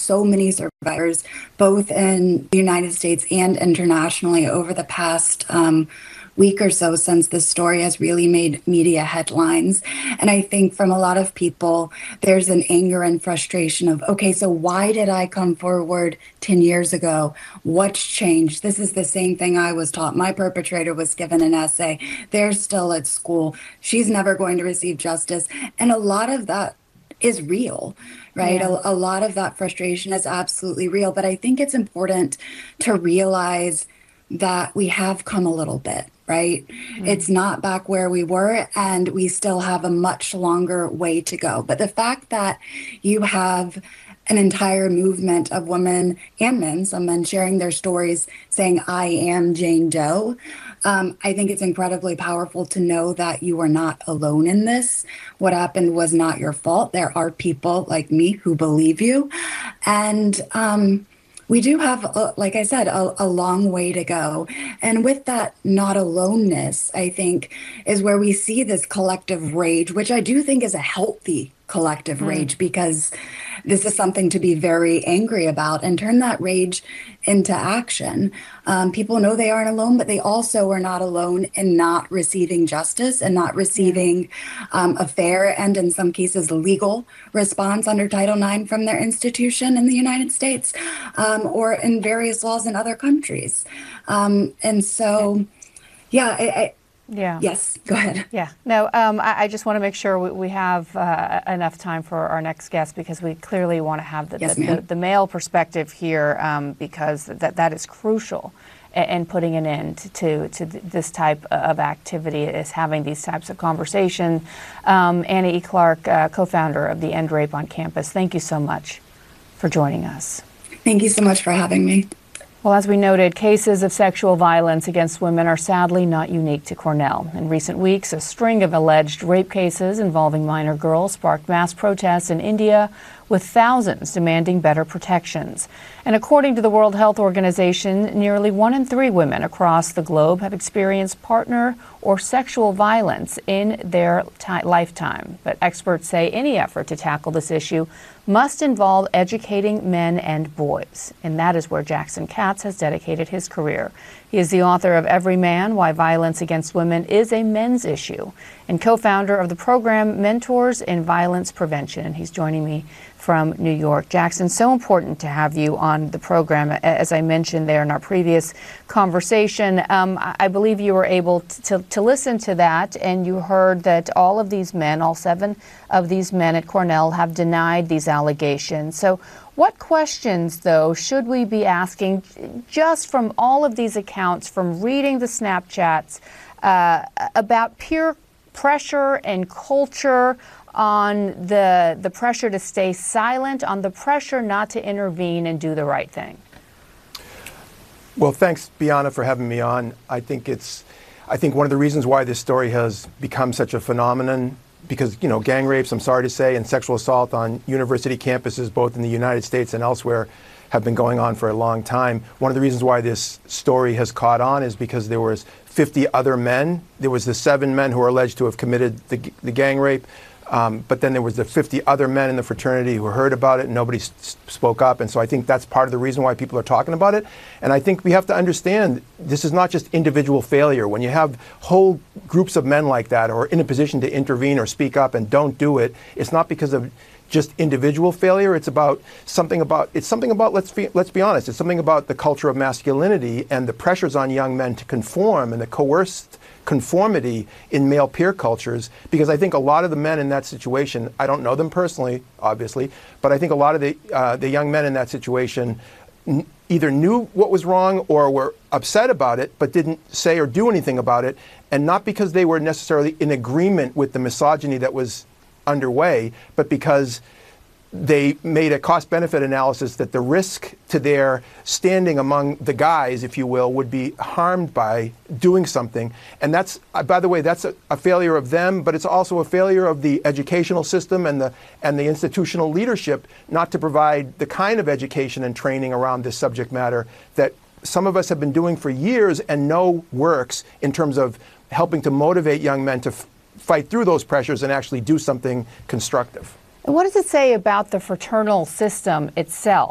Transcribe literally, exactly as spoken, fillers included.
so many survivors, both in the United States and internationally, over the past um, week or so since this story has really made media headlines. And I think from a lot of people, there's an anger and frustration of, okay, so why did I come forward ten years ago? What's changed? This is the same thing I was taught. My perpetrator was given an essay. They're still at school. She's never going to receive justice. And a lot of that is real, right? Yeah. A, a lot of that frustration is absolutely real. But I think it's important to realize that we have come a little bit, right? Mm. It's not back where we were, and we still have a much longer way to go. But the fact that you have an entire movement of women and men, some men sharing their stories saying, I am Jane Doe, um, I think it's incredibly powerful to know that you are not alone in this. What happened was not your fault. There are people like me who believe you. And, um, we do have, uh, like I said, a, a long way to go. And with that not aloneness, I think, is where we see this collective rage, which I do think is a healthy collective mm. rage, because this is something to be very angry about, and turn that rage into action. Um, people know they aren't alone, but they also are not alone in not receiving justice and not receiving um, a fair and, in some cases, legal response under Title nine from their institution in the United States um, or in various laws in other countries. Um, and so, yeah, I, I Yeah. Yes, go ahead. Yeah. No, um, I, I just want to make sure we, we have uh, enough time for our next guest, because we clearly want to have the, yes, the, the, the male perspective here, um, because that, that is crucial in, in putting an end to, to this type of activity, is having these types of conversations. Um, Annie E. Clark, uh, co-founder of the End Rape on Campus, thank you so much for joining us. Thank you so much for having me. Well, as we noted, cases of sexual violence against women are sadly not unique to Cornell. In recent weeks, a string of alleged rape cases involving minor girls sparked mass protests in India, with thousands demanding better protections. And according to the World Health Organization, nearly one in three women across the globe have experienced partner or sexual violence in their lifetime. But experts say any effort to tackle this issue must involve educating men and boys. And that is where Jackson Katz has dedicated his career. He is the author of Every Man: Why Violence Against Women is a Men's Issue, and co-founder of the program Mentors in Violence Prevention. And he's joining me from New York. Jackson, so important to have you on the program. As I mentioned there in our previous conversation, um, I believe you were able to, to listen to that, and you heard that all of these men, all seven of these men at Cornell, have denied these allegations. So what questions, though, should we be asking just from all of these accounts, from reading the Snapchats, uh, about peer pressure and culture, on the the pressure to stay silent, on the pressure not to intervene and do the right thing? Well, thanks, Bianna, for having me on. I think it's, I think one of the reasons why this story has become such a phenomenon, because, you know, gang rapes, I'm sorry to say, and sexual assault on university campuses, both in the United States and elsewhere, have been going on for a long time. One of the reasons why this story has caught on is because there was fifty other men. There was the seven men who are alleged to have committed the, the gang rape. Um, but then there was the fifty other men in the fraternity who heard about it and nobody s- spoke up. And so I think that's part of the reason why people are talking about it. And I think we have to understand this is not just individual failure. When you have whole groups of men like that who are in a position to intervene or speak up and don't do it, it's not because of just individual failure. It's about something about, it's something about, let's be, let's be honest, it's something about the culture of masculinity and the pressures on young men to conform and the coerced conformity in male peer cultures, because I think a lot of the men in that situation, I don't know them personally, obviously, but I think a lot of the uh, the young men in that situation n- either knew what was wrong or were upset about it, but didn't say or do anything about it, and not because they were necessarily in agreement with the misogyny that was underway, but because they made a cost-benefit analysis that the risk to their standing among the guys, if you will, would be harmed by doing something. And that's, uh, by the way, that's a, a failure of them, but it's also a failure of the educational system and the and the institutional leadership not to provide the kind of education and training around this subject matter that some of us have been doing for years and know works in terms of helping to motivate young men to f- fight through those pressures and actually do something constructive. What does it say about the fraternal system itself?